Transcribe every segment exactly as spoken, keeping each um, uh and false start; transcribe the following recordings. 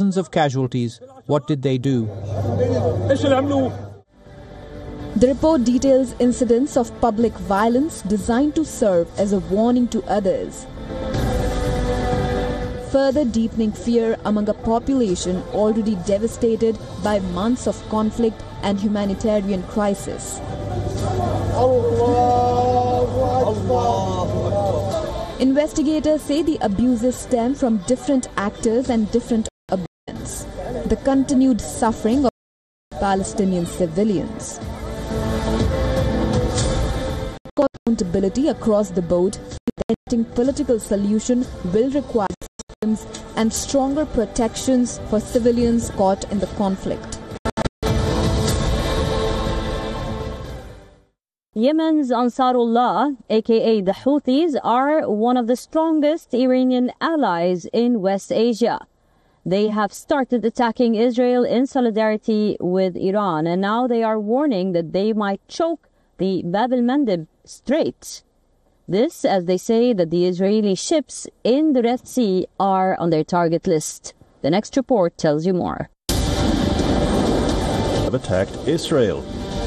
dozens of casualties. What did they do? The report details incidents of public violence designed to serve as a warning to others, further deepening fear among a population already devastated by months of conflict and humanitarian crisis. Investigators say the abuses stem from different actors and different events. The continued suffering of Palestinian civilians. Accountability across the board, preventing political solution will require systems and stronger protections for civilians caught in the conflict. Yemen's Ansarullah, aka the Houthis, are one of the strongest Iranian allies in West Asia. They have started attacking Israel in solidarity with Iran, and now they are warning that they might choke the Bab el-Mandeb Strait. This, as they say, that the Israeli ships in the Red Sea are on their target list. The next report tells you more. Have attacked Israel.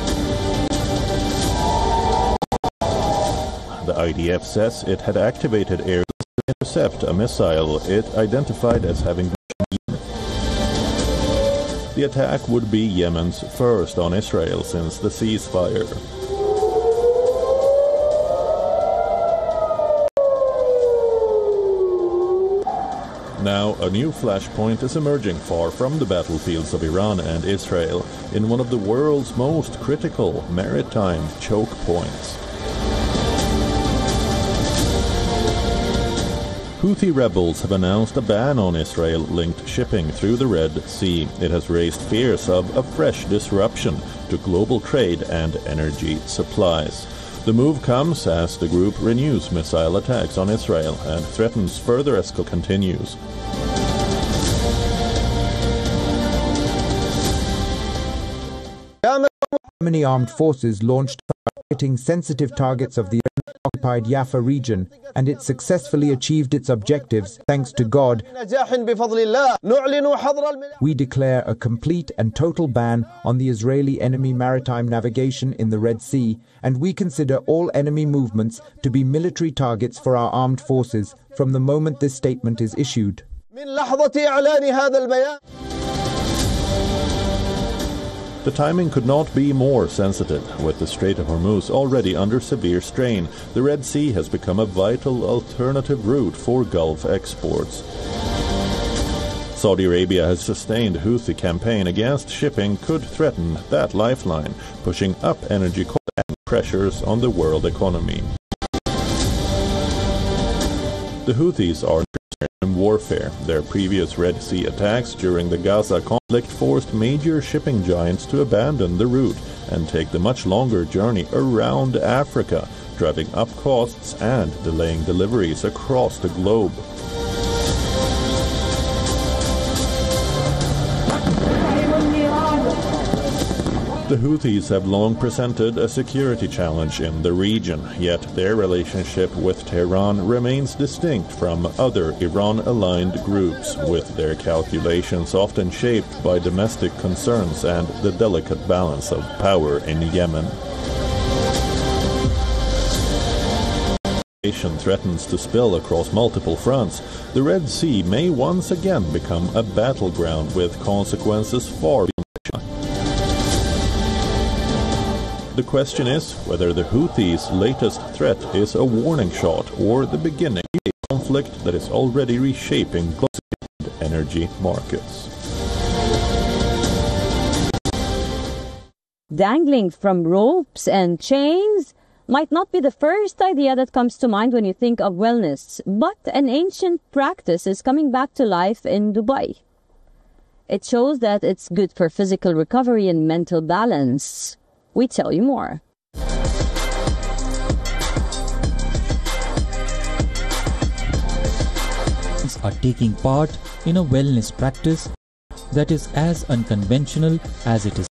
The I D F says it had activated air to intercept a missile it identified as having been. The attack would be Yemen's first on Israel since the ceasefire. Now, a new flashpoint is emerging far from the battlefields of Iran and Israel in one of the world's most critical maritime choke points. Houthi rebels have announced a ban on Israel-linked shipping through the Red Sea. It has raised fears of a fresh disruption to global trade and energy supplies. The move comes as the group renews missile attacks on Israel and threatens further escalation continues. Yemeni armed forces launched targeting sensitive targets of the occupied Jaffa region, and it successfully achieved its objectives thanks to God. We declare a complete and total ban on the Israeli enemy maritime navigation in the Red Sea, and we consider all enemy movements to be military targets for our armed forces from the moment this statement is issued. The timing could not be more sensitive. With the Strait of Hormuz already under severe strain, the Red Sea has become a vital alternative route for Gulf exports. Saudi Arabia has sustained Houthi campaign against shipping could threaten that lifeline, pushing up energy costs and pressures on the world economy. The Houthis are in warfare. Their previous Red Sea attacks during the Gaza conflict forced major shipping giants to abandon the route and take the much longer journey around Africa, driving up costs and delaying deliveries across the globe. The Houthis have long presented a security challenge in the region, yet their relationship with Tehran remains distinct from other Iran-aligned groups, with their calculations often shaped by domestic concerns and the delicate balance of power in Yemen. Threatens to spill across multiple fronts. The Red Sea may once again become a battleground with consequences far beyond. The question is whether the Houthis' latest threat is a warning shot or the beginning of a conflict that is already reshaping global energy markets. Dangling from ropes and chains might not be the first idea that comes to mind when you think of wellness, but an ancient practice is coming back to life in Dubai. It shows that it's good for physical recovery and mental balance. We tell you more. Are taking part in a wellness practice that is as unconventional as it is.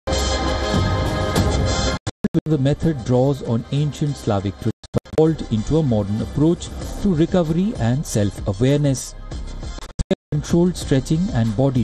The method draws on ancient Slavic traditions, evolved into a modern approach to recovery and self-awareness. Controlled stretching and body